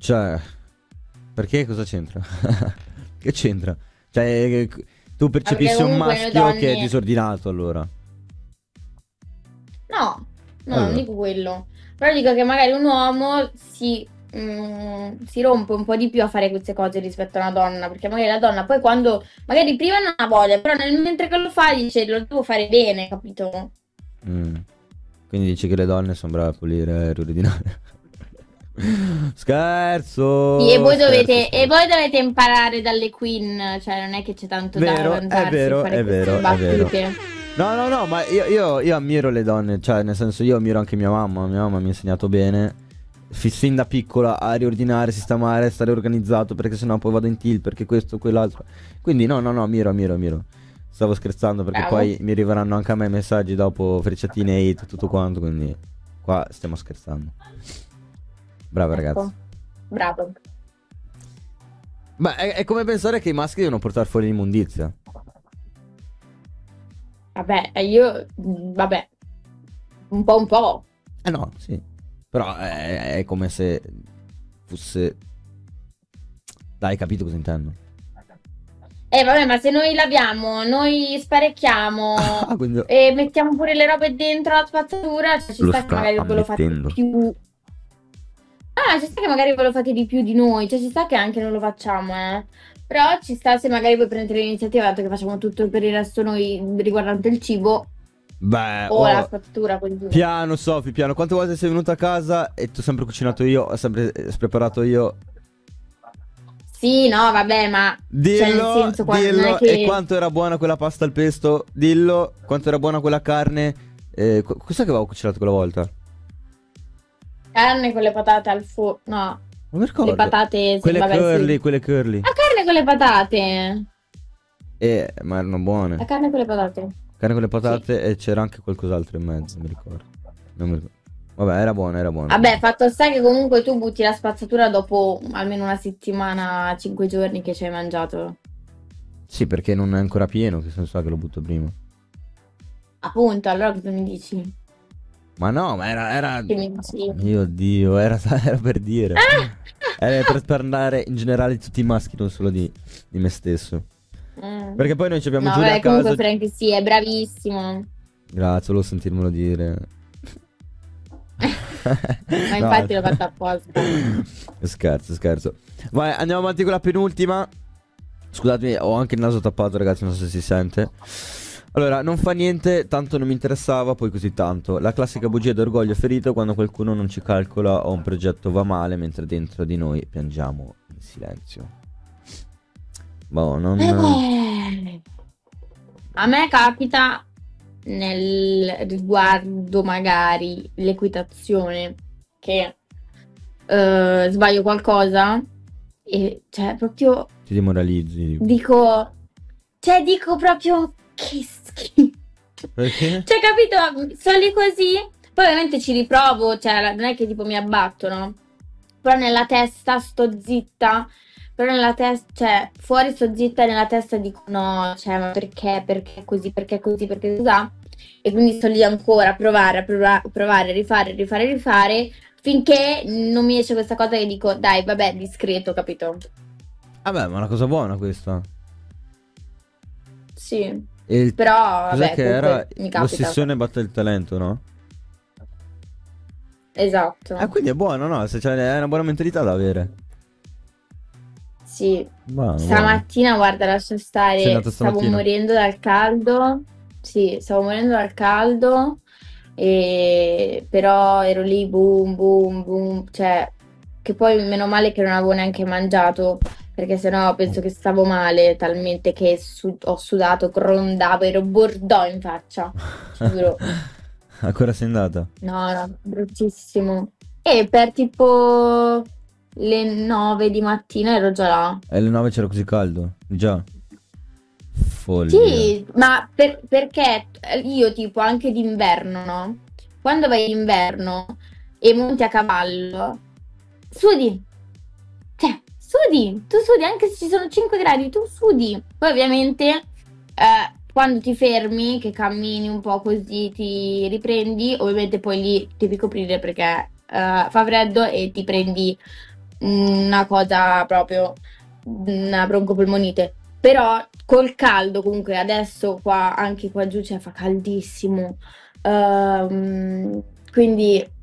Cioè, perché cosa c'entra? Che c'entra? Cioè, tu percepisci un comunque noi maschio che è donne... disordinato allora. No, no, non Allora. dico quello. Però dico che magari un uomo si rompe un po' di più a fare queste cose rispetto a una donna, perché magari la donna poi quando, magari prima non ha voglia, però mentre che lo fa dice lo devo fare bene, capito? Mm. Quindi dici che le donne sono brave a pulire e riordinare. Sì, Scherzo, scherzo, e scherzo. voi dovete imparare dalle Queen, cioè non è che c'è tanto da Vero, è vantarsi e vero, fare è queste vero, è vero. battute. No, no, no, ma io ammiro le donne, cioè nel senso io ammiro anche mia mamma mi ha insegnato bene, sin da piccola a riordinare, sistemare, stare organizzato, perché sennò poi vado in tilt, perché questo, quell'altro. Quindi no, no, no, ammiro, ammiro, ammiro. Stavo scherzando perché Bravo, poi mi arriveranno anche a me messaggi dopo frecciatine, hate, tutto quanto, quindi qua stiamo scherzando. Bravo ragazzi. ecco, bravo. Ma è come pensare che i maschi devono portare fuori l'immondizia. Vabbè, vabbè, un po'. Eh no, sì. Però è come se fosse... Dai, hai capito cosa intendo? Vabbè, ma se noi laviamo, noi sparecchiamo Ah, quindi e mettiamo pure le robe dentro la spazzatura, cioè ci lo sta che sta magari ve lo fate di ammettendo. più. Ah, ci sta che magari ve lo fate di più di noi, cioè ci sta che anche non lo facciamo, eh. Però ci sta se magari voi prendete l'iniziativa, dato che facciamo tutto per il resto noi riguardante il cibo Beh, o la oh, spazzatura, così. piano Sofi, piano. Quante volte sei venuta a casa e ti ho sempre cucinato io, ho sempre preparato io? Sì, no, vabbè, ma cioè nel Dillo, senso quando non è dillo. E che quanto era buona quella pasta al pesto? Dillo. Quanto era buona quella carne? Cos'è che avevo cucinato quella volta? carne con le patate al forno, no, Non mi le ricordo. patate, sì, Quelle vabbè, curly, sì. quelle curly. La carne con le patate. Ma erano La buone. carne con le patate. Carne con le Sì. patate e c'era anche qualcos'altro in mezzo, mi ricordo. Non mi ricordo. Vabbè, era buono, era buono. Vabbè, fatto sta che comunque tu butti la spazzatura dopo almeno una settimana, 5 giorni che ci hai mangiato. Sì, perché non è ancora pieno, che senso ha che lo butto prima. Appunto, allora cosa mi dici? Ma no, ma era... Che mi dici? Mio Dio, era per dire. Era per parlare in generale di tutti i maschi, non solo di me stesso. Mm. Perché poi noi ci abbiamo No, Giulia a vabbè, comunque casa. Frank sì, è bravissimo. Grazie, volevo sentirmelo dire. Ma No, infatti l'ho fatto apposta. scherzo, scherzo. Vai, andiamo avanti con la penultima. Scusatemi, ho anche il naso tappato, ragazzi, non so se si sente. Allora, non fa niente, tanto non mi interessava, poi così tanto. La classica bugia d'orgoglio ferito quando qualcuno non ci calcola o un progetto va male, mentre dentro di noi piangiamo in silenzio. Boh, non... Eh, A me capita nel riguardo magari l'equitazione che sbaglio qualcosa e cioè proprio Ti demoralizzi. dico proprio che schifo. Perché? Cioè, capito? Sono lì così, poi ovviamente ci riprovo, cioè non è che tipo mi abbatto, no? Però nella testa sto zitta, però nella testa, cioè fuori sto zitta e nella testa dico no, cioè ma perché, perché così, perché così, e quindi sto lì ancora a provare, rifare, finché non mi esce questa cosa che dico dai, vabbè, discreto, capito? Vabbè, ma è una cosa buona questa. Sì, E però cos'è vabbè, che era? comunque mi capita. L'ossessione batte il talento, no? Esatto, Quindi è buono, no? Se c'è è una buona mentalità da avere. sì. Buono, buono. Stamattina, guarda, lascia Sei stare, andato stavo stamattina? morendo dal caldo. Sì, stavo morendo dal caldo, però ero lì, boom, boom, boom, cioè, che poi meno male che non avevo neanche mangiato, perché sennò penso che stavo male, talmente che ho sudato, grondavo, ero bordeaux in faccia, giuro. Ancora sei andata? No, no, bruttissimo. E per tipo le 9 di mattina ero già là. E alle 9 c'era così caldo? Già. Follia. Sì, ma perché io tipo anche d'inverno, no? Quando vai d'inverno e monti a cavallo, sudi, cioè sudi, tu sudi anche se ci sono 5 gradi, tu sudi. Poi ovviamente quando ti fermi, che cammini un po' così, ti riprendi, ovviamente poi lì devi coprire perché fa freddo e ti prendi una cosa proprio, una broncopolmonite. Però col caldo, comunque adesso qua, anche qua giù, cioè, fa caldissimo. Quindi